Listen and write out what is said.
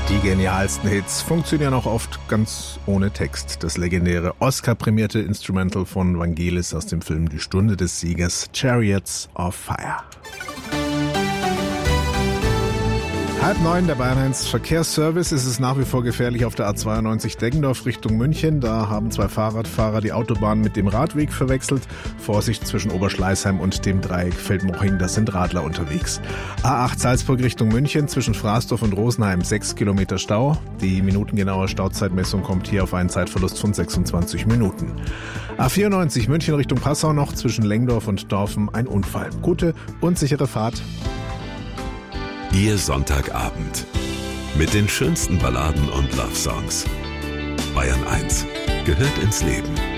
Die genialsten Hits funktionieren auch oft ganz ohne Text. Das legendäre Oscar-prämierte Instrumental von Vangelis aus dem Film Die Stunde des Siegers, Chariots of Fire. 8:30 der Bayern 1 Verkehrsservice. Es ist nach wie vor gefährlich auf der A92 Deggendorf Richtung München. Da haben zwei Fahrradfahrer die Autobahn mit dem Radweg verwechselt. Vorsicht zwischen Oberschleißheim und dem Dreieck Feldmoching, da sind Radler unterwegs. A8 Salzburg Richtung München zwischen Fraßdorf und Rosenheim 6 Kilometer Stau. Die minutengenaue Stauzeitmessung kommt hier auf einen Zeitverlust von 26 Minuten. A94 München Richtung Passau noch zwischen Lengdorf und Dorfen ein Unfall. Gute und sichere Fahrt. Ihr Sonntagabend mit den schönsten Balladen und Love-Songs. Bayern 1 gehört ins Leben.